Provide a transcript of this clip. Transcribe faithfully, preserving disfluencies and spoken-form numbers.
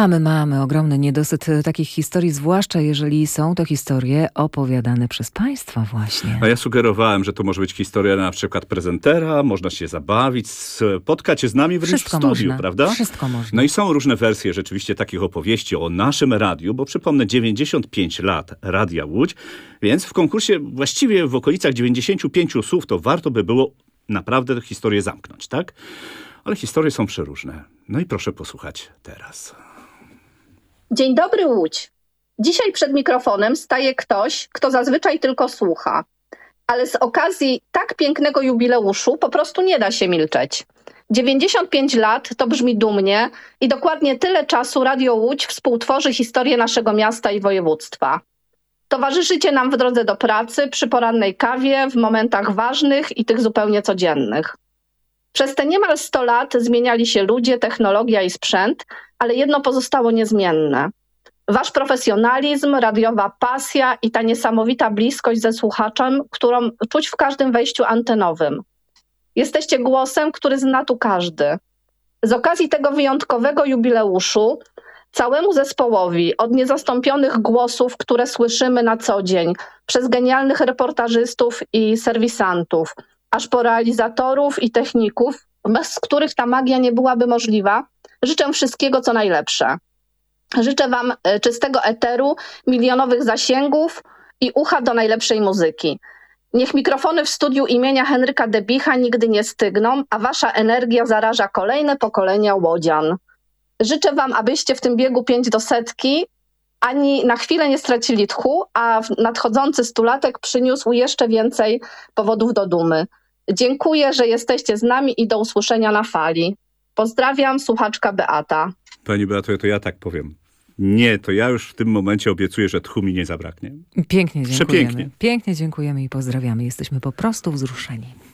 A my mamy ogromny niedosyt takich historii, zwłaszcza jeżeli są to historie opowiadane przez państwa właśnie. A ja sugerowałem, że to może być historia na przykład prezentera, można się zabawić, spotkać się z nami wręcz Wszystko w studiu, można. prawda? Wszystko można. No i są różne wersje rzeczywiście takich opowieści o naszym radiu, bo przypomnę, dziewięćdziesiąt pięć lat Radia Łódź, więc w konkursie właściwie w okolicach dziewięćdziesięciu pięciu słów to warto by było naprawdę tę historię zamknąć, tak? Ale historie są przeróżne. No i proszę posłuchać teraz. Dzień dobry, Łódź. Dzisiaj przed mikrofonem staje ktoś, kto zazwyczaj tylko słucha. Ale z okazji tak pięknego jubileuszu po prostu nie da się milczeć. dziewięćdziesiąt pięć lat to brzmi dumnie i dokładnie tyle czasu Radio Łódź współtworzy historię naszego miasta i województwa. Towarzyszycie nam w drodze do pracy, przy porannej kawie, w momentach ważnych i tych zupełnie codziennych. Przez te niemal sto lat zmieniali się ludzie, technologia i sprzęt, ale jedno pozostało niezmienne. Wasz profesjonalizm, radiowa pasja i ta niesamowita bliskość ze słuchaczem, którą czuć w każdym wejściu antenowym. Jesteście głosem, który zna tu każdy. Z okazji tego wyjątkowego jubileuszu całemu zespołowi, od niezastąpionych głosów, które słyszymy na co dzień, przez genialnych reportażystów i serwisantów, aż po realizatorów i techników, bez których ta magia nie byłaby możliwa, życzę wszystkiego, co najlepsze. Życzę wam czystego eteru, milionowych zasięgów i ucha do najlepszej muzyki. Niech mikrofony w studiu imienia Henryka Debicha nigdy nie stygną, a wasza energia zaraża kolejne pokolenia łodzian. Życzę wam, abyście w tym biegu pięć do setki ani na chwilę nie stracili tchu, a nadchodzący stulatek przyniósł jeszcze więcej powodów do dumy. Dziękuję, że jesteście z nami i do usłyszenia na fali. Pozdrawiam, słuchaczka Beata. Pani Beato, to ja tak powiem. Nie, to ja już w tym momencie obiecuję, że tchu mi nie zabraknie. Pięknie dziękujemy. Przepięknie. Pięknie dziękujemy i pozdrawiamy. Jesteśmy po prostu wzruszeni.